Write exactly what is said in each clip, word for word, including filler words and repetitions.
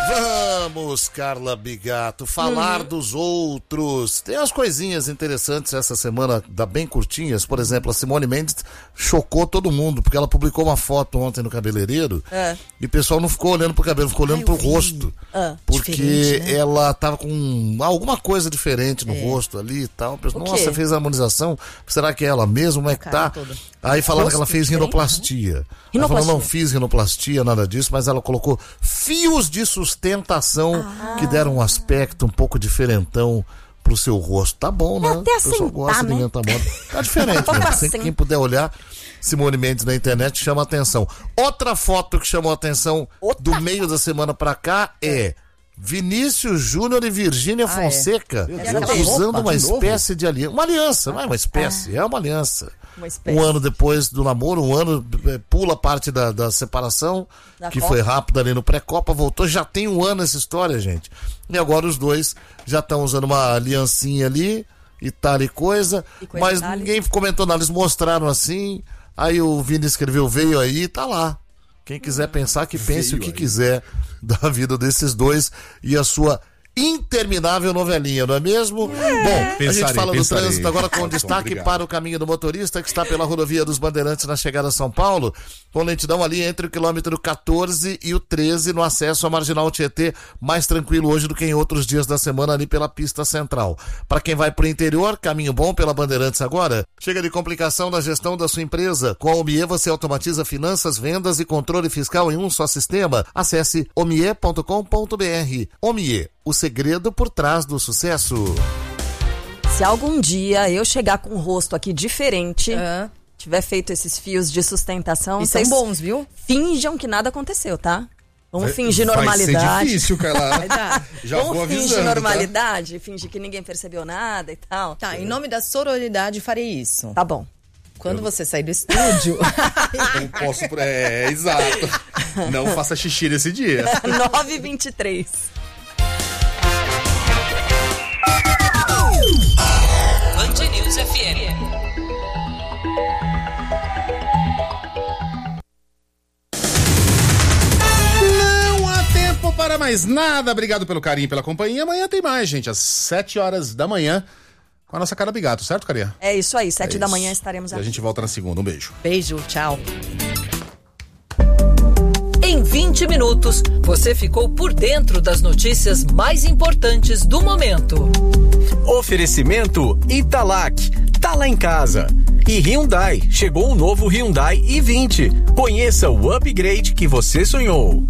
Vamos, Carla Bigato, falar uhum. dos outros. Tem umas coisinhas interessantes essa semana, da bem curtinhas. Por exemplo, a Simone Mendes chocou todo mundo, porque ela publicou uma foto ontem no cabeleireiro é. e o pessoal não ficou olhando pro cabelo, ficou olhando Ai, pro vi. rosto. Ah, porque né? ela tava com alguma coisa diferente no é. rosto ali e tal. Pessoal, nossa, fez a harmonização, será que é ela mesmo? Como é que tá? Toda. Aí falaram que ela fez rinoplastia. Uhum. Ela falou, não fiz rinoplastia, nada disso, mas ela colocou fios de sustentação ah. que deram um aspecto um pouco diferentão pro seu rosto. Tá bom, né? Até o pessoal gosta né? de inventar moda. Tá diferente, né? Assim, quem puder olhar, Simone Mendes na internet chama a atenção. Outra foto que chamou a atenção Outra do meio da semana pra cá é Vinícius Júnior e Virgínia ah, Fonseca é. usando uma espécie de aliança. Uma aliança, não é uma espécie, ah. é uma aliança. Um ano depois do namoro, um ano pula parte da, da separação, da que Copa. Foi rápida ali no pré-copa, voltou, já tem um ano essa história, gente. E agora os dois já estão usando uma aliancinha ali e tal e coisa, e coisa mas tal. Ninguém comentou nada, eles mostraram assim, aí o Vini escreveu, veio aí, tá lá. Quem quiser pensar que pense veio o que aí. quiser da vida desses dois e a sua interminável novelinha, não é mesmo? É. Bom, pensarei, a gente fala pensarei. do trânsito agora com destaque Obrigado. para o caminho do motorista que está pela rodovia dos Bandeirantes na chegada a São Paulo, com lentidão ali entre o quilômetro quatorze e o treze no acesso à Marginal Tietê, mais tranquilo hoje do que em outros dias da semana ali pela pista central. Para quem vai pro interior, caminho bom pela Bandeirantes agora. Chega de complicação na gestão da sua empresa. Com a Omie você automatiza finanças, vendas e controle fiscal em um só sistema. Acesse omie ponto com ponto br. Omie, o segredo por trás do sucesso. Se algum dia eu chegar com o rosto aqui diferente, uhum. tiver feito esses fios de sustentação, e são bons, viu? Finjam que nada aconteceu, tá? Vamos vai, fingir normalidade. Vai ser difícil, Carla. Já Vamos vou avisando, fingir normalidade, tá? Fingir que ninguém percebeu nada e tal. Tá, em nome da sororidade farei isso. Tá bom. Quando eu... você sair do estúdio... Não posso... É, exato. Não faça xixi nesse dia. nove e vinte e três. Band News F M. Não há tempo para mais nada. Obrigado pelo carinho e pela companhia. Amanhã tem mais, gente. Às sete horas da manhã. Com a nossa Carla Bigato, certo, Carinha? É isso aí. Sete é da manhã estaremos aqui. E a gente volta na segunda. Um beijo. Beijo. Tchau. Em vinte minutos, você ficou por dentro das notícias mais importantes do momento. Oferecimento Italac, tá lá em casa. E Hyundai, chegou um novo Hyundai i vinte. Conheça o upgrade que você sonhou.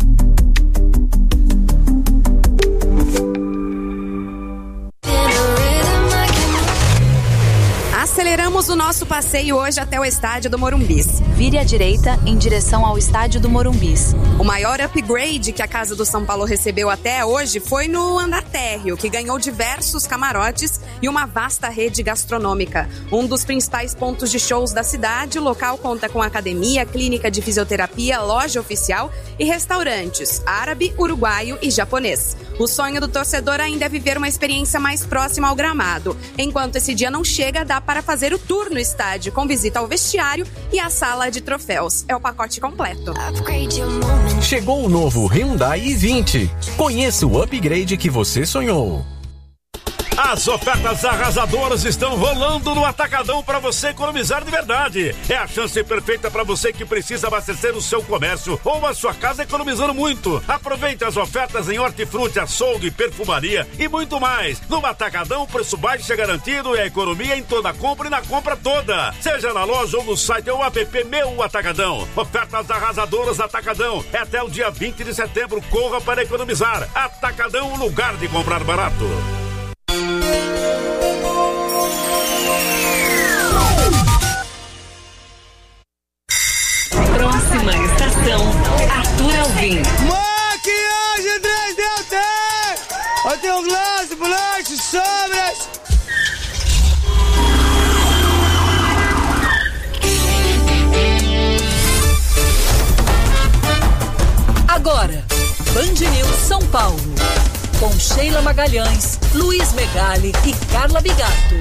Aceleramos o nosso passeio hoje até o estádio do Morumbis. Vire à direita em direção ao estádio do Morumbis. O maior upgrade que a Casa do São Paulo recebeu até hoje foi no andar térreo, que ganhou diversos camarotes e uma vasta rede gastronômica. Um dos principais pontos de shows da cidade, o local conta com academia, clínica de fisioterapia, loja oficial e restaurantes árabe, uruguaio e japonês. O sonho do torcedor ainda é viver uma experiência mais próxima ao gramado. Enquanto esse dia não chega, dá para fazer o tour no estádio, com visita ao vestiário e à sala de troféus. É o pacote completo. Chegou o novo Hyundai i vinte. Conheça o upgrade que você sonhou. As ofertas arrasadoras estão rolando no Atacadão para você economizar de verdade. É a chance perfeita para você que precisa abastecer o seu comércio ou a sua casa economizando muito. Aproveite as ofertas em hortifruti, açougue, perfumaria e muito mais. No Atacadão, o preço baixo é garantido e a economia em toda compra e na compra toda. Seja na loja ou no site ou app Meu Atacadão. Ofertas arrasadoras Atacadão. É até o dia vinte de setembro. Corra para economizar. Atacadão, lugar de comprar barato. Próxima estação, Arthur Alvim. Maquiagem três D T! Eu tenho glace, blush, sombras. Agora, Band News São Paulo. Com Sheila Magalhães, Luiz Megali e Carla Bigato.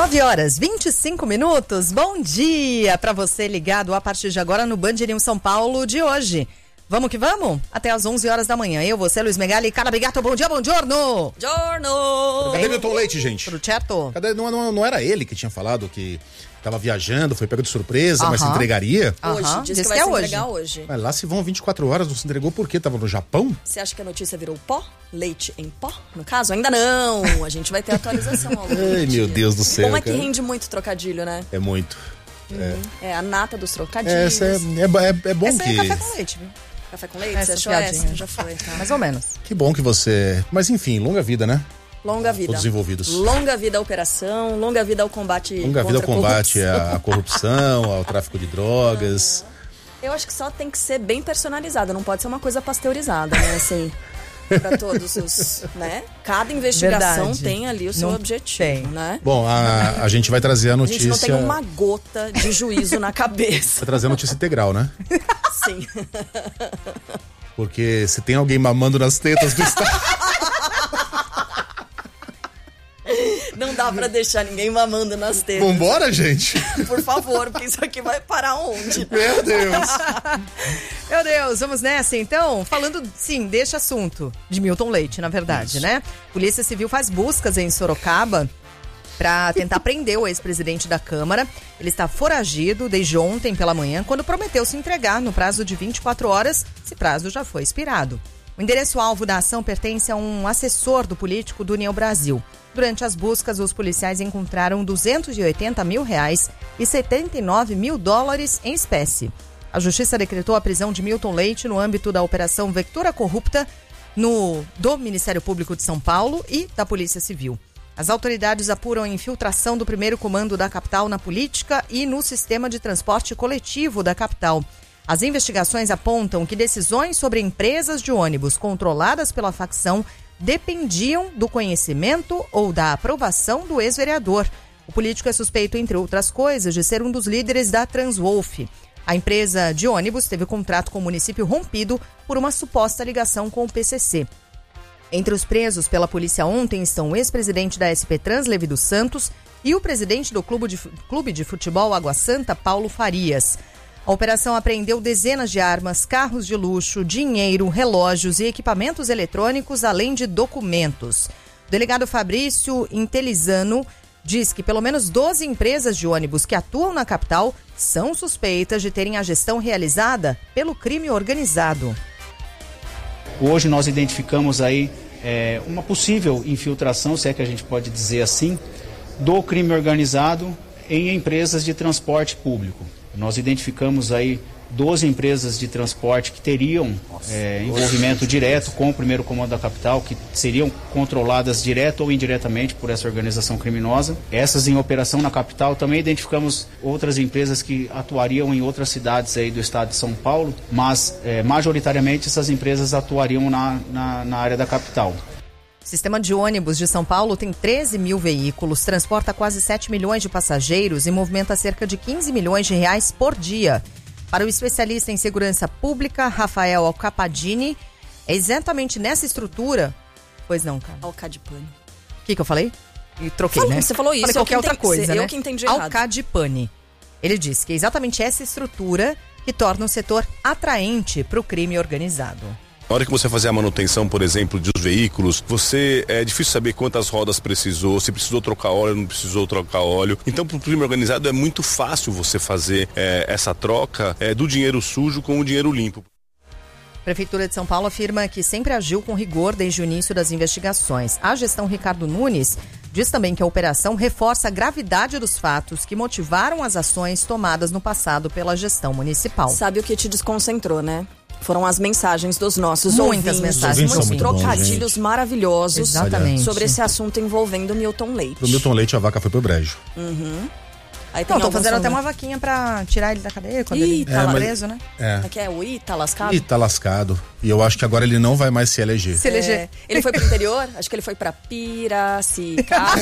nove horas, vinte e cinco minutos. Bom dia para você ligado a partir de agora no Band News São Paulo de hoje. Vamos que vamos? Até às onze horas da manhã. Eu, você, Luiz Megali e Cara Bigato. Bom dia, bom giorno! Giorno! Cadê Milton Leite, gente? Tudo certo? Cadê? Não, não, não era ele que tinha falado que tava viajando, foi pego de surpresa, uh-huh. mas se entregaria? Hoje, uh-huh. diz, diz que vai que é se hoje. entregar hoje. Mas lá se vão vinte e quatro horas, não se entregou por quê? Tava no Japão? Você acha que a notícia virou pó? Leite em pó? No caso, ainda não. A gente vai ter atualização ao longo Ai, meu Deus do céu. Como é que cara. rende muito trocadilho, né? É muito. Uhum. É. é a nata dos trocadilhos. Essa é, é, é bom essa que... Essa é café com leite, viu? Café com leite? Essa Você achou essa? Já foi, tá? Mais ou menos. Que bom que você... Mas enfim, longa vida, né? Longa vida. Todos envolvidos. Longa vida à operação, longa vida ao combate Longa vida ao combate à corrupção, ao tráfico de drogas. Eu acho que só tem que ser bem personalizada, não pode ser uma coisa pasteurizada, né? Assim, para todos os, né? Cada investigação Verdade. tem ali o seu não objetivo, tem. né? Bom, a, a gente vai trazer a notícia... A gente não tem uma gota de juízo na cabeça. Vai trazer a notícia integral, né? Sim. Porque se tem alguém mamando nas tetas do Estado... Não dá pra deixar ninguém mamando nas tetas. Vambora, gente? Por favor, porque isso aqui vai parar onde? Meu Deus. Meu Deus, vamos nessa então? Falando, sim, deste assunto de Milton Leite, na verdade, isso. né? Polícia Civil faz buscas em Sorocaba para tentar prender o ex-presidente da Câmara. Ele está foragido desde ontem pela manhã, quando prometeu se entregar no prazo de vinte e quatro horas. Esse prazo já foi expirado. O endereço-alvo da ação pertence a um assessor do político do União Brasil. Durante as buscas, os policiais encontraram duzentos e oitenta mil reais e setenta e nove mil dólares em espécie. A Justiça decretou a prisão de Milton Leite no âmbito da Operação Vectura Corrupta no, do Ministério Público de São Paulo e da Polícia Civil. As autoridades apuram a infiltração do primeiro comando da capital na política e no sistema de transporte coletivo da capital. As investigações apontam que decisões sobre empresas de ônibus controladas pela facção dependiam do conhecimento ou da aprovação do ex-vereador. O político é suspeito, entre outras coisas, de ser um dos líderes da Transwolf. A empresa de ônibus teve o contrato com o município rompido por uma suposta ligação com o P C C. Entre os presos pela polícia ontem estão o ex-presidente da S P Trans, Levi dos Santos, e o presidente do Clube de, Clube de Futebol Água Santa, Paulo Farias. A operação apreendeu dezenas de armas, carros de luxo, dinheiro, relógios e equipamentos eletrônicos, além de documentos. O delegado Fabrício Intelizano diz que pelo menos doze empresas de ônibus que atuam na capital são suspeitas de terem a gestão realizada pelo crime organizado. Hoje nós identificamos aí é, uma possível infiltração, se é que a gente pode dizer assim, do crime organizado em empresas de transporte público. Nós identificamos aí doze empresas de transporte que teriam é, envolvimento direto com o primeiro comando da capital, que seriam controladas direto ou indiretamente por essa organização criminosa. Essas em operação na capital. Também identificamos outras empresas que atuariam em outras cidades aí do estado de São Paulo, mas é, majoritariamente essas empresas atuariam na, na, na área da capital. O sistema de ônibus de São Paulo tem treze mil veículos, transporta quase sete milhões de passageiros e movimenta cerca de quinze milhões de reais por dia. Para o especialista em segurança pública, Rafael Alcapadini, é exatamente nessa estrutura... Pois não, cara. Alcadipani. O que, que eu falei? E troquei, falou, né? Você falou isso. Falei qualquer outra entendi, coisa, né? Eu que entendi errado. Alcadipani. Ele disse que é exatamente essa estrutura que torna o setor atraente para o crime organizado. Na hora que você fazer a manutenção, por exemplo, dos veículos, você é difícil saber quantas rodas precisou, se precisou trocar óleo, não precisou trocar óleo. Então, para o crime organizado é muito fácil você fazer é, essa troca é, do dinheiro sujo com o dinheiro limpo. A Prefeitura de São Paulo afirma que sempre agiu com rigor desde o início das investigações. A gestão Ricardo Nunes diz também que a operação reforça a gravidade dos fatos que motivaram as ações tomadas no passado pela gestão municipal. Sabe o que te desconcentrou, né? Foram as mensagens dos nossos Muitas ouvintes. mensagens. Muitos muito trocadilhos bom, maravilhosos. Exatamente. Sobre esse assunto envolvendo Milton Leite. Pro Milton Leite a vaca foi pro brejo. Uhum. Aí tem Não, estão fazendo som... até uma vaquinha pra tirar ele da cadeia quando Ih, ele tá é, mas... preso, né? É. É que é o I, tá lascado? Ih, tá lascado. E eu acho que agora ele não vai mais se eleger. Se eleger. É. Ele foi pro interior? Acho que ele foi pra Piracicaba.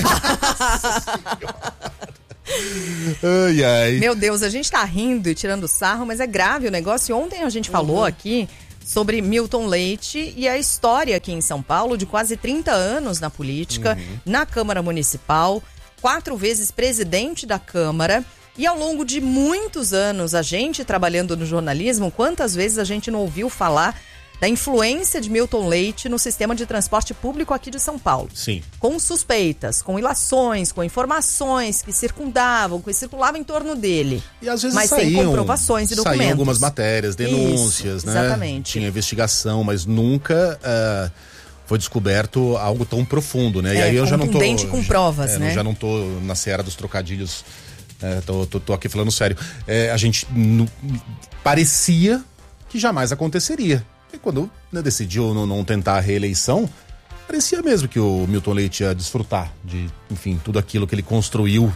Ai, ai. Meu Deus, a gente tá rindo e tirando sarro, mas é grave o negócio. E ontem a gente falou uhum. aqui sobre Milton Leite e a história aqui em São Paulo de quase trinta anos na política, uhum. na Câmara Municipal. quatro vezes presidente da Câmara. E ao longo de muitos anos, a gente trabalhando no jornalismo, quantas vezes a gente não ouviu falar da influência de Milton Leite no sistema de transporte público aqui de São Paulo? Sim. Com suspeitas, com ilações, com informações que circundavam, que circulavam em torno dele. E às vezes mas saíam, sem comprovações e documentos. Saíam algumas matérias, denúncias, Isso, né? Exatamente. Tinha investigação, mas nunca uh, foi descoberto algo tão profundo, né? É, e aí eu já não tô... com provas, é, né? Já não tô na seara dos trocadilhos. É, tô, tô, tô aqui falando sério. É, a gente no, parecia que jamais aconteceria. E quando, né, decidiu não, não tentar a reeleição, parecia mesmo que o Milton Leite ia desfrutar de, enfim, tudo aquilo que ele construiu,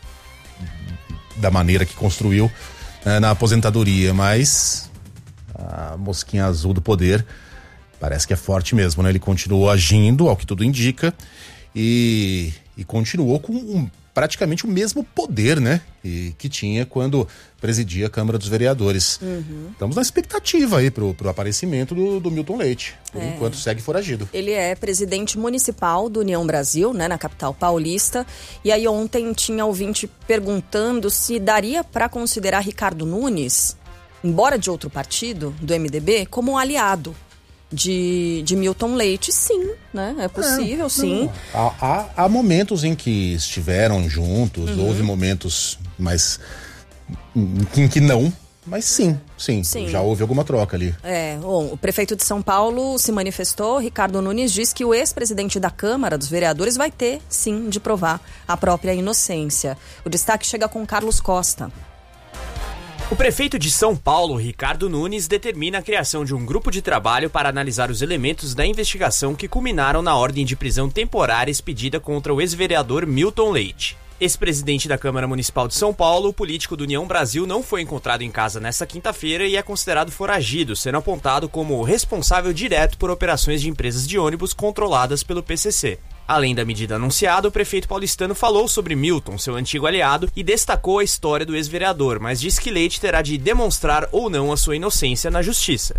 da maneira que construiu, é, na aposentadoria. Mas a mosquinha azul do poder parece que é forte mesmo, né? Ele continuou agindo, ao que tudo indica, e, e continuou com um praticamente o mesmo poder, né? E que tinha quando presidia a Câmara dos Vereadores. Uhum. Estamos na expectativa aí pro, pro aparecimento do, do Milton Leite. Por é. enquanto segue foragido. Ele é presidente municipal do União Brasil, né? Na capital paulista. E aí ontem tinha ouvinte perguntando se daria para considerar Ricardo Nunes, embora de outro partido, do M D B, como um aliado De, de Milton Leite. Sim, né? É possível, é, sim. Há, há, há momentos em que estiveram juntos, Uhum. houve momentos mais em que não, mas sim, sim, Sim. já houve alguma troca ali. É, bom, o prefeito de São Paulo se manifestou, Ricardo Nunes diz que o ex-presidente da Câmara dos Vereadores vai ter, sim, de provar a própria inocência. O destaque chega com Carlos Costa. O prefeito de São Paulo, Ricardo Nunes, determina a criação de um grupo de trabalho para analisar os elementos da investigação que culminaram na ordem de prisão temporária expedida contra o ex-vereador Milton Leite. Ex-presidente da Câmara Municipal de São Paulo, o político do União Brasil não foi encontrado em casa nesta quinta-feira e é considerado foragido, sendo apontado como responsável direto por operações de empresas de ônibus controladas pelo P C C. Além da medida anunciada, o prefeito paulistano falou sobre Milton, seu antigo aliado, e destacou a história do ex-vereador, mas disse que Leite terá de demonstrar ou não a sua inocência na justiça.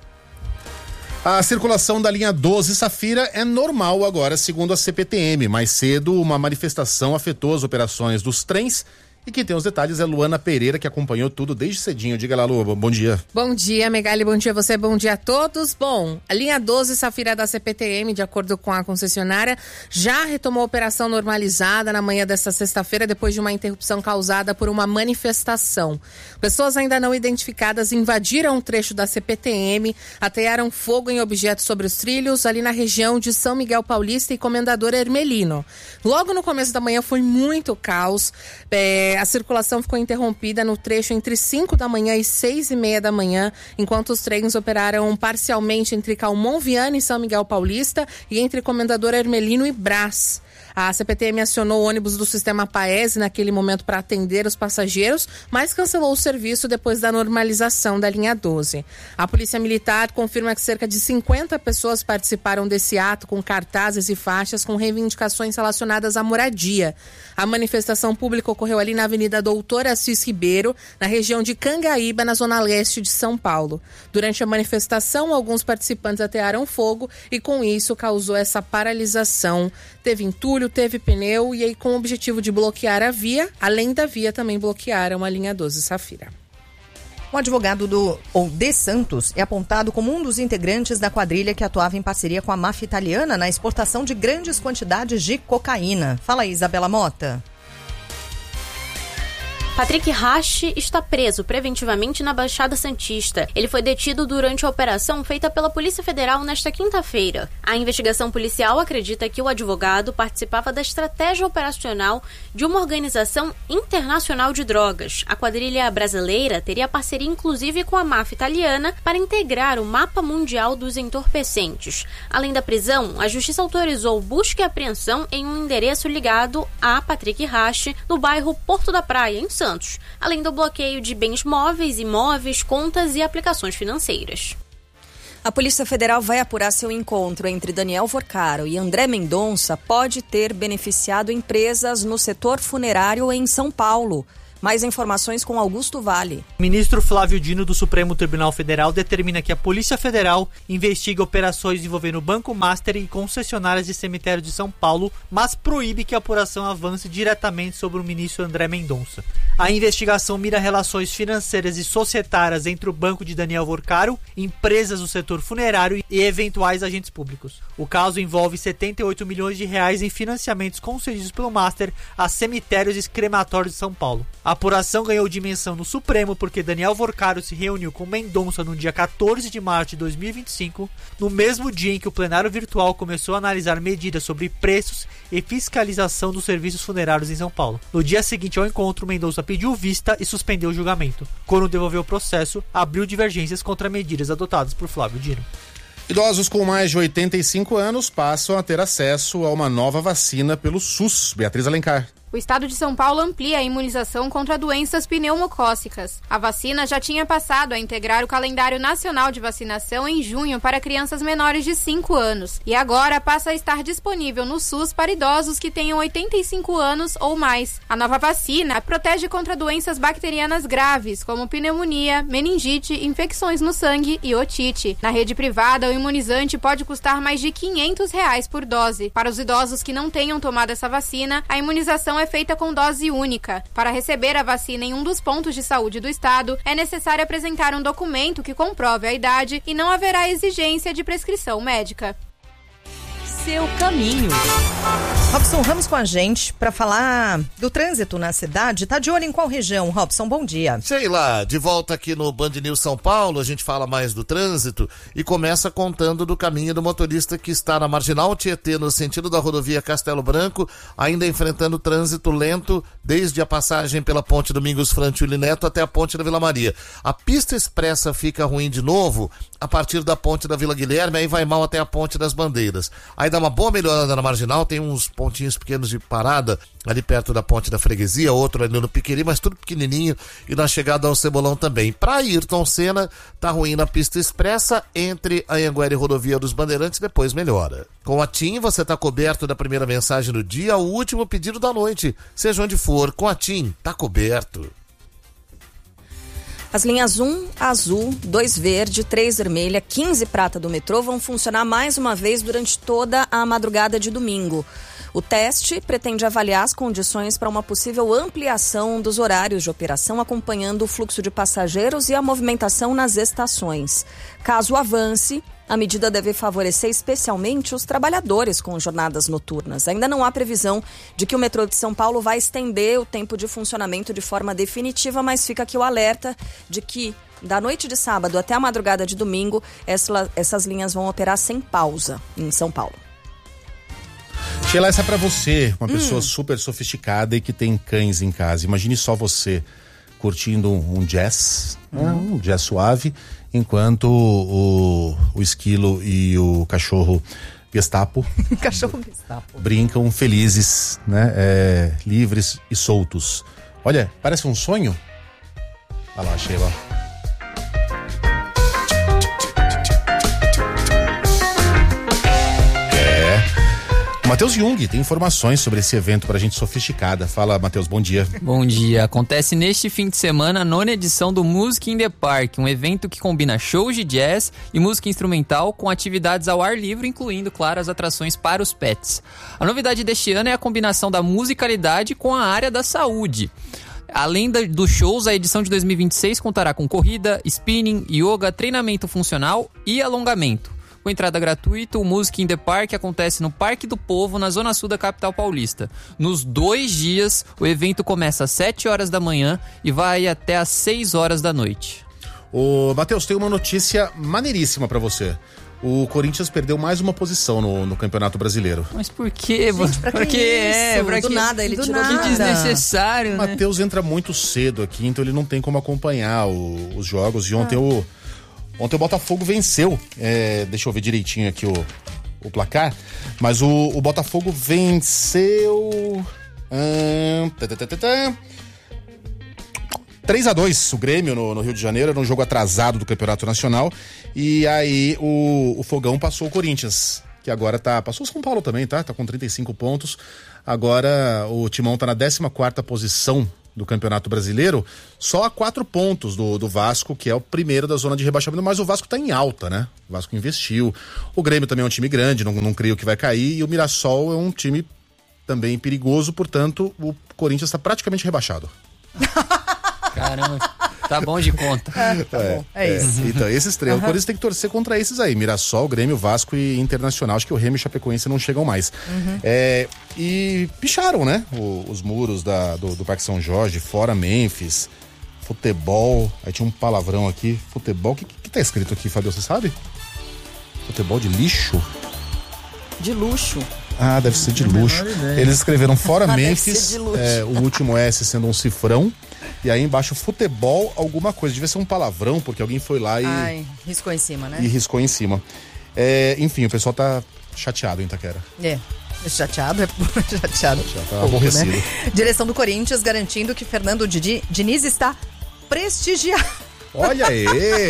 A circulação da linha doze Safira é normal agora, segundo a C P T M. Mais cedo, uma manifestação afetou as operações dos trens. E quem tem os detalhes é Luana Pereira, que acompanhou tudo desde cedinho. Diga lá, Lu, bom dia. Bom dia, Megali, bom dia a você, bom dia a todos. Bom, a linha doze Safira da C P T M, de acordo com a concessionária, já retomou a operação normalizada na manhã desta sexta-feira, depois de uma interrupção causada por uma manifestação. Pessoas ainda não identificadas invadiram um trecho da C P T M, atearam fogo em objetos sobre os trilhos, ali na região de São Miguel Paulista e Comendador Hermelino. Logo no começo da manhã foi muito caos, é, a circulação ficou interrompida no trecho entre cinco da manhã e seis e meia da manhã, enquanto os trens operaram parcialmente entre Calmon Viana e São Miguel Paulista e entre Comendador Hermelino e Brás. A C P T M acionou ônibus do sistema Paese naquele momento para atender os passageiros, mas cancelou o serviço depois da normalização da linha doze. A Polícia Militar confirma que cerca de cinquenta pessoas participaram desse ato com cartazes e faixas com reivindicações relacionadas à moradia. A manifestação pública ocorreu ali na Avenida Doutor Assis Ribeiro, na região de Cangaíba, na zona leste de São Paulo. Durante a manifestação, alguns participantes atearam fogo e com isso causou essa paralisação. Teve entulho, teve pneu e aí com o objetivo de bloquear a via, além da via também bloquearam a linha doze Safira. O advogado do ou de Santos é apontado como um dos integrantes da quadrilha que atuava em parceria com a máfia italiana na exportação de grandes quantidades de cocaína. Fala aí, Isabela Mota. Patrick Rache está preso preventivamente na Baixada Santista. Ele foi detido durante a operação feita pela Polícia Federal nesta quinta-feira. A investigação policial acredita que o advogado participava da estratégia operacional de uma organização internacional de drogas. A quadrilha brasileira teria parceria inclusive com a máfia italiana para integrar o mapa mundial dos entorpecentes. Além da prisão, a justiça autorizou busca e apreensão em um endereço ligado a Patrick Rache no bairro Porto da Praia, em Santos, além do bloqueio de bens móveis, imóveis, contas e aplicações financeiras. A Polícia Federal vai apurar se o encontro entre Daniel Vorcaro e André Mendonça pode ter beneficiado empresas no setor funerário em São Paulo. Mais informações com Augusto Vale. O ministro Flávio Dino do Supremo Tribunal Federal determina que a Polícia Federal investigue operações envolvendo o Banco Master e concessionárias de cemitério de São Paulo, mas proíbe que a apuração avance diretamente sobre o ministro André Mendonça. A investigação mira relações financeiras e societárias entre o banco de Daniel Vorcaro, empresas do setor funerário e eventuais agentes públicos. O caso envolve setenta e oito milhões de reais em financiamentos concedidos pelo Master a cemitérios e crematórios de São Paulo. A apuração ganhou dimensão no Supremo porque Daniel Vorcaro se reuniu com Mendonça no dia quatorze de março de dois mil e vinte e cinco, no mesmo dia em que o plenário virtual começou a analisar medidas sobre preços e fiscalização dos serviços funerários em São Paulo. No dia seguinte ao encontro, Mendonça pediu vista e suspendeu o julgamento. Quando devolveu o processo, abriu divergências contra medidas adotadas por Flávio Dino. Idosos com mais de oitenta e cinco anos passam a ter acesso a uma nova vacina pelo SUS. Beatriz Alencar. O estado de São Paulo amplia a imunização contra doenças pneumocócicas. A vacina já tinha passado a integrar o calendário nacional de vacinação em junho para crianças menores de cinco anos. E agora passa a estar disponível no SUS para idosos que tenham oitenta e cinco anos ou mais. A nova vacina protege contra doenças bacterianas graves, como pneumonia, meningite, infecções no sangue e otite. Na rede privada, o imunizante pode custar mais de quinhentos reais por dose. Para os idosos que não tenham tomado essa vacina, a imunização é é feita com dose única. Para receber a vacina em um dos pontos de saúde do estado, é necessário apresentar um documento que comprove a idade e não haverá exigência de prescrição médica. Seu caminho. Robson Ramos com a gente para falar do trânsito na cidade. Tá de olho em qual região, Robson? Bom dia. Sei lá, de volta aqui no Band News São Paulo, a gente fala mais do trânsito e começa contando do caminho do motorista que está na Marginal Tietê, no sentido da rodovia Castelo Branco, ainda enfrentando trânsito lento desde a passagem pela Ponte Domingos Frantili Neto até a Ponte da Vila Maria. A pista expressa fica ruim de novo a partir da Ponte da Vila Guilherme, aí vai mal até a Ponte das Bandeiras. Aí dá uma boa melhorada na Marginal, tem uns pontinhos pequenos de parada ali perto da Ponte da Freguesia, outro ali no Piqueri, mas tudo pequenininho, e na chegada ao Cebolão também. Para Ayrton Senna, tá ruim na pista expressa entre a Anhanguera e Rodovia dos Bandeirantes, depois melhora. Com a TIM, você tá coberto da primeira mensagem do dia ao último pedido da noite. Seja onde for, com a TIM, tá coberto. As linhas um azul, dois verde, três vermelha, quinze prata do metrô vão funcionar mais uma vez durante toda a madrugada de domingo. O teste pretende avaliar as condições para uma possível ampliação dos horários de operação, acompanhando o fluxo de passageiros e a movimentação nas estações. Caso avance, a medida deve favorecer especialmente os trabalhadores com jornadas noturnas. Ainda não há previsão de que o metrô de São Paulo vai estender o tempo de funcionamento de forma definitiva, mas fica aqui o alerta de que da noite de sábado até a madrugada de domingo, essa, essas linhas vão operar sem pausa em São Paulo. Sheila, essa é pra você, uma hum. pessoa super sofisticada e que tem cães em casa. Imagine só você curtindo um, um jazz, hum. né? um jazz suave, enquanto o, o esquilo e o cachorro Gestapo, cachorro Gestapo brincam felizes, né? É, livres e soltos. Olha, parece um sonho. Olha lá, Sheila. Matheus Jung tem informações sobre esse evento pra gente sofisticada. Fala, Matheus, bom dia. Bom dia. Acontece neste fim de semana a nona edição do Music in the Park, um evento que combina shows de jazz e música instrumental com atividades ao ar livre, incluindo, claro, as atrações para os pets. A novidade deste ano é a combinação da musicalidade com a área da saúde. Além dos shows, a edição de dois mil e vinte e seis contará com corrida, spinning, yoga, treinamento funcional e alongamento. Com entrada gratuita, o Music in the Park acontece no Parque do Povo, na zona sul da capital paulista. Nos dois dias, o evento começa às sete horas da manhã e vai até às seis horas da noite. Ô, Matheus, tem uma notícia maneiríssima pra você. O Corinthians perdeu mais uma posição no, no Campeonato Brasileiro. Mas por quê? Gente, pra Porque que é, isso? pra Do que, nada, ele do tirou nada. do Desnecessário, O né? Matheus entra muito cedo aqui, então ele não tem como acompanhar o, os jogos. E ontem, ah. o, ontem o Botafogo venceu. É, deixa eu ver direitinho aqui o, o placar. Mas o, o Botafogo venceu... Hum, três a dois o Grêmio no, no Rio de Janeiro, era um jogo atrasado do Campeonato Nacional. E aí o, o Fogão passou o Corinthians, que agora tá... Passou o São Paulo também, tá? Tá com trinta e cinco pontos. Agora o Timão tá na décima quarta posição do Campeonato Brasileiro, só a quatro pontos do, do Vasco, que é o primeiro da zona de rebaixamento, mas o Vasco tá em alta, né? O Vasco investiu. O Grêmio também é um time grande, não, não creio que vai cair, e o Mirassol é um time também perigoso, portanto, o Corinthians está praticamente rebaixado. Caramba, tá bom de conta. É, tá é, bom, é isso. É. Então, esses três. Uhum. O Corinthians tem que torcer contra esses aí: Mirassol, Grêmio, Vasco e Internacional. Acho que o Remo e Chapecoense não chegam mais. Uhum. É, e picharam, né? O, os muros da, do, do Parque São Jorge, fora Memphis, futebol. Aí tinha um palavrão aqui: futebol. O que, que tá escrito aqui, Fabio? Você sabe? Futebol de lixo? De luxo. Ah, deve ser de luxo. Eles escreveram fora Deve Memphis, ser de luxo. é, o último S sendo um cifrão. E aí embaixo, futebol, alguma coisa. Devia ser um palavrão, porque alguém foi lá e, Ai, riscou em cima, né? e riscou em cima. É, enfim, o pessoal tá chateado em Itaquera. É. Chateado, é chateado. Tá Pouco, aborrecido. né? Direção do Corinthians garantindo que Fernando Didi, Diniz está prestigiado. Olha aí!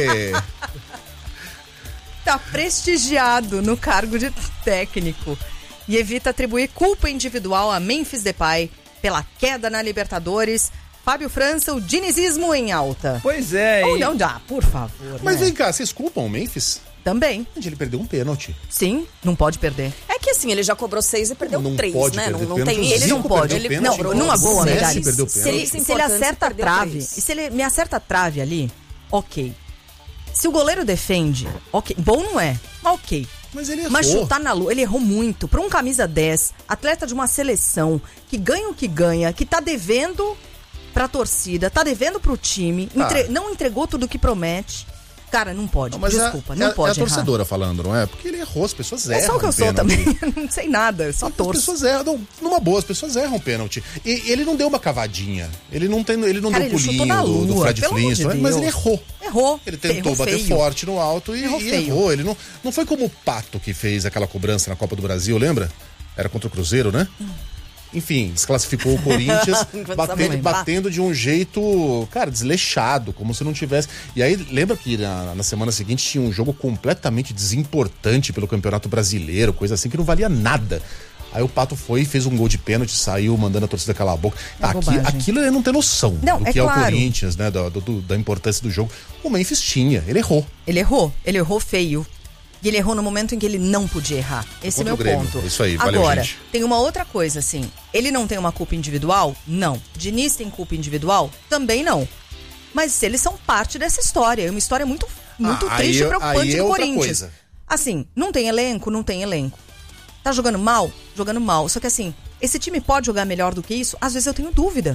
Está prestigiado no cargo de técnico e evita atribuir culpa individual a Memphis Depay pela queda na Libertadores. Fábio França, o dinizismo em alta. Pois é, Ou hein? não dá, por favor. Mas né? vem cá, vocês culpam o Memphis? Também. Ele perdeu um pênalti. Sim, não pode perder. É que assim, ele já cobrou seis e perdeu Não três, pode né? Não, perder não pênalti. tem O Ele não Zico pode. perdeu Ele, pênalti. não, numa boa, O né, Messi Gary? perdeu Se pênalti. ele, se ele acerta a trave, e se ele me acerta a trave ali, ok. Se o goleiro defende, ok. Bom não é, mas ok. Mas ele errou. Mas chutar na lua, ele errou muito. Para um camisa dez, atleta de uma seleção, que ganha o que ganha, que tá devendo pra torcida, tá devendo pro time, Ah. entre- não entregou tudo o que promete. Cara, não pode. Não, mas Desculpa, é, não é, pode é a errar. torcedora falando, não é? Porque ele errou, as pessoas erram. É só o que eu sou pênalti. também. Não sei nada, só As torço. pessoas erram, não, numa boa, as pessoas erram pênalti. E ele não deu uma cavadinha. Ele não, tem, ele não Cara, deu ele chutou pulinho na do, do lua, Fred pelo amor de Flintstone, mas Deus. ele errou. Errou. Ele tentou Errou bater feio. forte no alto e Errou e feio. errou. Ele não, não foi como o Pato que fez aquela cobrança na Copa do Brasil, lembra? Era contra o Cruzeiro, né? Enfim, desclassificou o Corinthians, batendo, batendo de um jeito, cara, desleixado, como se não tivesse. E aí, lembra que na, na semana seguinte tinha um jogo completamente desimportante pelo Campeonato Brasileiro, coisa assim que não valia nada. Aí o Pato foi e fez um gol de pênalti, saiu mandando a torcida calar a boca. É Aqui, bobagem. aquilo ele não tem noção Não, do é que é o claro. Corinthians, né? Do, do- da importância do jogo. O Memphis tinha, ele errou. Ele errou, ele errou feio. E ele errou no momento em que ele não podia errar. Esse é Contra meu o Grêmio. ponto. Isso aí, valeu, Agora, gente. tem uma outra coisa, assim. Ele não tem uma culpa individual? Não. Diniz tem culpa individual? Também não. Mas eles são parte dessa história. É uma história muito, muito Ah, triste e aí- preocupante aí é do outra Corinthians. coisa. Assim, não tem elenco? Não tem elenco. Tá jogando mal? Jogando mal. Só que assim, esse time pode jogar melhor do que isso? Às vezes eu tenho dúvida.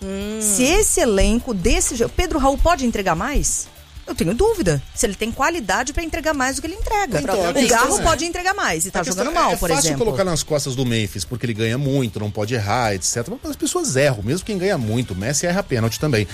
Se esse elenco desse jeito... Pedro Raul pode entregar mais? Eu tenho dúvida. Se ele tem qualidade pra entregar mais do que ele entrega. Então, a o questão Garro é- pode entregar mais e tá A questão jogando é- mal, é por fácil exemplo. colocar nas costas do Memphis, porque ele ganha muito, não pode errar, etcétera. Mas as pessoas erram, mesmo quem ganha muito. O Messi erra pênalti também.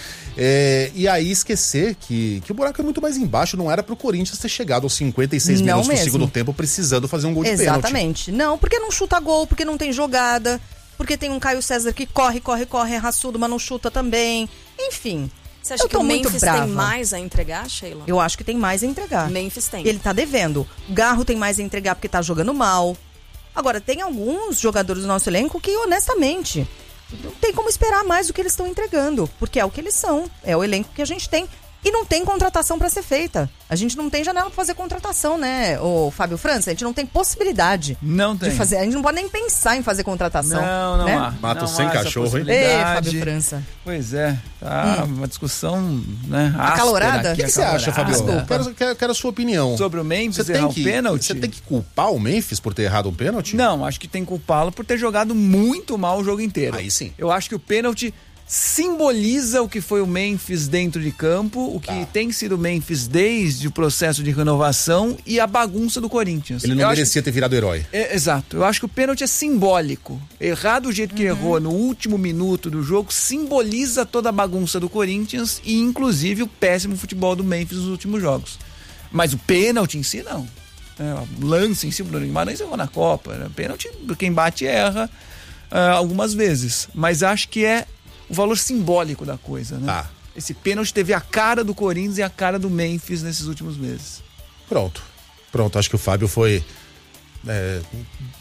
É, e aí esquecer que, que o buraco é muito mais embaixo. Não era pro Corinthians ter chegado aos cinquenta e seis Não minutos do mesmo. segundo tempo precisando fazer um gol de pênalti. Exatamente. Não, porque não chuta gol, porque não tem jogada, porque tem um Caio César que corre, corre, corre, é raçudo, mas não chuta também. Enfim. Você acha eu que tô o muito Memphis brava. tem mais a entregar, Sheila? Eu acho que tem mais a entregar. Memphis tem. Ele tá devendo. O Garro tem mais a entregar porque tá jogando mal. Agora, tem alguns jogadores do nosso elenco que, honestamente, não tem como esperar mais do que eles estão entregando. Porque é o que eles são. É o elenco que a gente tem. E não tem contratação pra ser feita. A gente não tem janela pra fazer contratação, né, o Fábio França? A gente não tem possibilidade Não de tem. fazer. A gente não pode nem pensar em fazer contratação. Não, não né? há. Mato não sem há essa cachorro, hein? possibilidade. Ei, Fábio França. Pois é, tá Hum. uma discussão, né, áspera Acalorada? O aqui, que, que você acha, Fabio? acalorada. Quero, quero, quero a sua opinião. Sobre o Memphis Você errar tem um que, pênalti? Você tem que culpar o Memphis por ter errado um pênalti? Não, acho que tem que culpá-lo por ter jogado muito mal o jogo inteiro. Aí sim. Eu acho que o pênalti simboliza o que foi o Memphis dentro de campo, o que tem sido o Memphis desde o processo de renovação e a bagunça do Corinthians. Ele não Eu acho merecia ter virado herói. É, exato. Eu acho que o pênalti é simbólico. Errar do jeito que errou no último minuto do jogo simboliza toda a bagunça do Corinthians e, inclusive, o péssimo futebol do Memphis nos últimos jogos. Mas o pênalti em si, não. É, o lance em si, o Bruno Guimarães errou na Copa. Né? Pênalti, quem bate erra ah, algumas vezes. Mas acho que é o valor simbólico da coisa, né? Tá. Esse pênalti teve a cara do Corinthians e a cara do Memphis nesses últimos meses. Pronto. Pronto, acho que o Fábio foi... é,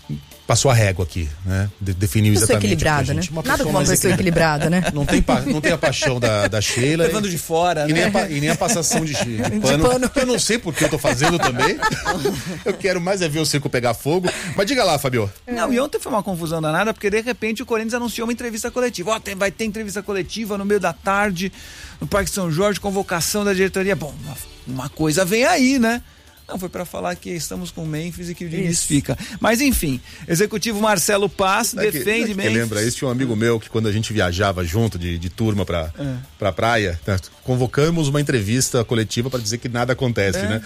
passou a régua aqui, né? De, definiu pessoa exatamente. Equilibrada, né? Uma Nada como uma pessoa equilibrada, né? Não tem, não tem a paixão da, da Sheila. Levando de fora, e né? Nem a, e nem a passação de, de, de, pano. de pano. Eu não sei porque eu tô fazendo também. Eu quero mais é ver o circo pegar fogo. Mas diga lá, Fabio. Não, e ontem foi uma confusão danada, porque de repente o Corinthians anunciou uma entrevista coletiva. Ó, oh, vai ter entrevista coletiva no meio da tarde, no Parque São Jorge, convocação da diretoria. Bom, uma, uma coisa vem aí, né? Não, foi para falar que estamos com o Memphis e que o Diniz fica. Mas enfim, executivo Marcelo Paz é defende que, Memphis. Você lembra isso? Tinha um amigo meu que quando a gente viajava junto de, de turma pra, é. pra praia, né, convocamos uma entrevista coletiva para dizer que nada acontece, é. né?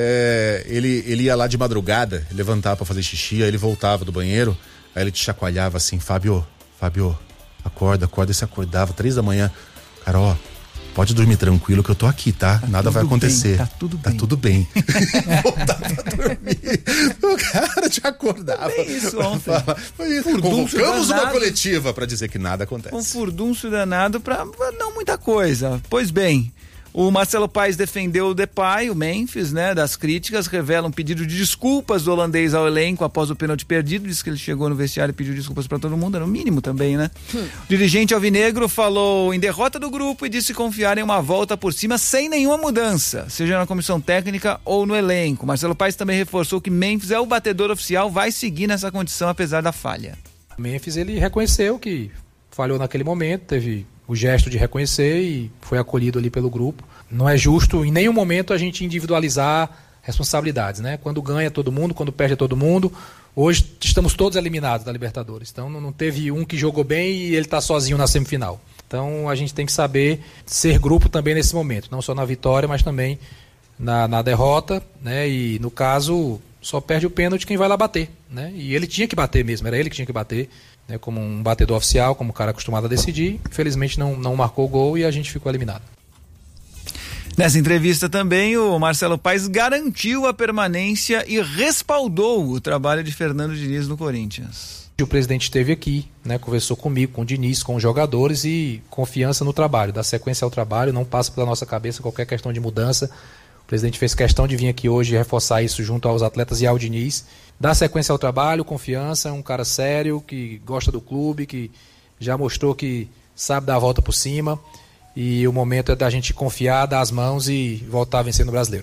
É, ele, ele ia lá de madrugada, levantava para fazer xixi, aí ele voltava do banheiro, aí ele te chacoalhava assim, Fábio, Fábio, acorda, acorda, e se acordava, três da manhã, cara, ó, pode dormir tranquilo que eu tô aqui, tá? tá Nada vai acontecer. Bem, tá tudo bem. Tá tudo bem. Voltava a dormir. O cara te acordava. Foi isso ontem. Foi isso. Convocamos uma coletiva pra dizer que nada acontece. Um furdúncio danado pra não muita coisa. Pois bem, o Marcelo Paes defendeu o Depay, o Memphis, né, das críticas, revela um pedido de desculpas do holandês ao elenco após o pênalti perdido, disse que ele chegou no vestiário e pediu desculpas para todo mundo, era o mínimo também, né? Hum. O dirigente alvinegro falou em derrota do grupo e disse confiar em uma volta por cima sem nenhuma mudança, seja na comissão técnica ou no elenco. Marcelo Paes também reforçou que Memphis é o batedor oficial, vai seguir nessa condição apesar da falha. O Memphis, ele reconheceu que falhou naquele momento, teve o gesto de reconhecer e foi acolhido ali pelo grupo. Não é justo em nenhum momento a gente individualizar responsabilidades, né? Quando ganha todo mundo, quando perde todo mundo. Hoje estamos todos eliminados da Libertadores. Então não teve um que jogou bem e ele está sozinho na semifinal. Então a gente tem que saber ser grupo também nesse momento. Não só na vitória, mas também na, na derrota, né? E no caso, só perde o pênalti quem vai lá bater, né? E ele tinha que bater mesmo, era ele que tinha que bater. Né, como um batedor oficial, como um cara acostumado a decidir. Infelizmente não, não marcou o gol e a gente ficou eliminado. Nessa entrevista também o Marcelo Paes garantiu a permanência e respaldou o trabalho de Fernando Diniz no Corinthians. O presidente esteve aqui, né, conversou comigo, com o Diniz, com os jogadores e confiança no trabalho, dar sequência ao trabalho, não passa pela nossa cabeça qualquer questão de mudança. O presidente fez questão de vir aqui hoje e reforçar isso junto aos atletas e ao Diniz. Dar sequência ao trabalho, confiança, é um cara sério, que gosta do clube, que já mostrou que sabe dar a volta por cima. E o momento é da gente confiar, dar as mãos e voltar a vencer no Brasileiro.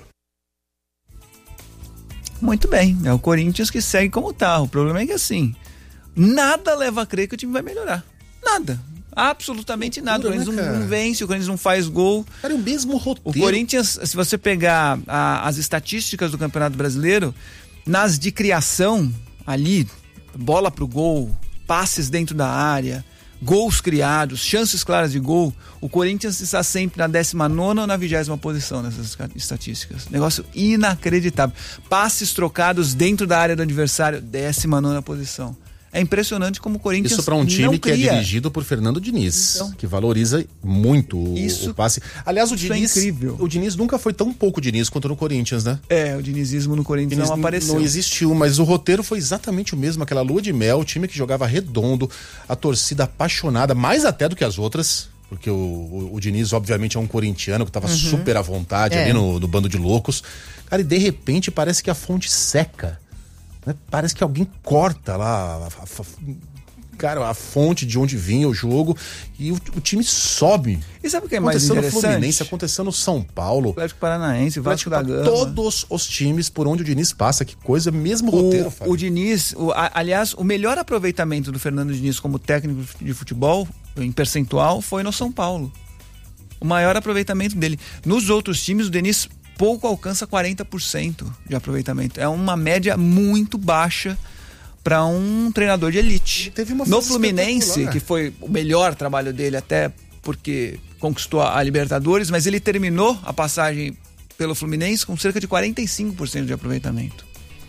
Muito bem, é o Corinthians que segue como tá. O problema é que assim, nada leva a crer que o time vai melhorar. Nada. Absolutamente nada. Pura, o Corinthians né, não, não vence, o Corinthians não faz gol. Cara, é o mesmo roteiro. O Corinthians, se você pegar a, as estatísticas do Campeonato Brasileiro, nas de criação, ali, bola pro gol, passes dentro da área, gols criados, chances claras de gol, o Corinthians está sempre na décima nona ou na vigésima posição nessas estatísticas. Negócio inacreditável. Passes trocados dentro da área do adversário, décima nona posição. É impressionante como o Corinthians Isso para um time que é dirigido por Fernando Diniz, então, que valoriza muito o, isso, o passe. Aliás, o Diniz, é incrível. O Diniz nunca foi tão pouco Diniz quanto no Corinthians, né? É, o dinizismo no Corinthians Diniz não apareceu. Não existiu, mas o roteiro foi exatamente o mesmo, aquela lua de mel, o time que jogava redondo, a torcida apaixonada, mais até do que as outras. Porque o, o, o Diniz, obviamente, é um corintiano que estava uhum. super à vontade é. ali no, no bando de loucos. Cara, e de repente parece que a fonte seca. Né? Parece que alguém corta lá a, a, a, cara, a fonte de onde vinha o jogo e o, o time sobe. E sabe o que é mais interessante? Aconteceu no Fluminense, aconteceu no São Paulo. Atlético Paranaense, Vasco da Gama. Todos os times por onde o Diniz passa, que coisa, mesmo roteiro. O, o Diniz, o, a, aliás, o melhor aproveitamento do Fernando Diniz como técnico de futebol, em percentual, foi no São Paulo. O maior aproveitamento dele. Nos outros times, o Diniz pouco alcança quarenta por cento de aproveitamento. É uma média muito baixa para um treinador de elite. Teve uma no Fluminense, que foi o melhor trabalho dele, até porque conquistou a Libertadores, mas ele terminou a passagem pelo Fluminense com cerca de quarenta e cinco por cento de aproveitamento.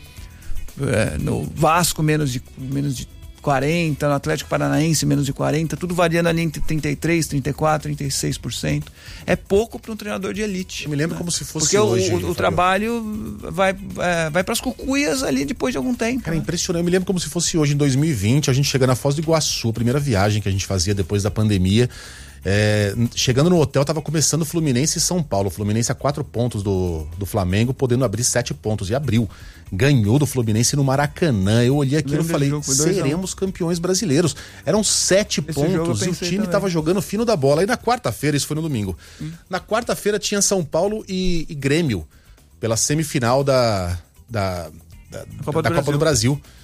É, no Vasco, menos de, menos de quarenta, no Atlético Paranaense menos de quarenta, tudo variando ali entre trinta e três, trinta e quatro, trinta e seis por cento. É pouco para um treinador de elite. Eu me lembro né? como se fosse Porque hoje. Porque o, o, o trabalho vai, é, vai para as cucuias ali depois de algum tempo. Cara, né? impressionante. Eu me lembro como se fosse hoje, em dois mil e vinte, a gente chega na Foz do Iguaçu, a primeira viagem que a gente fazia depois da pandemia. É, chegando no hotel, tava começando Fluminense e São Paulo. Fluminense a quatro pontos do, do Flamengo, podendo abrir sete pontos. E abriu. Ganhou do Fluminense no Maracanã. Eu olhei aquilo e falei, seremos campeões brasileiros. Eram sete Esse pontos e o time também. Tava jogando fino da bola. E na quarta-feira, isso foi no domingo, hum. na quarta-feira tinha São Paulo e, e Grêmio, pela semifinal da, da, da, Copa, da, do, da Copa do Brasil.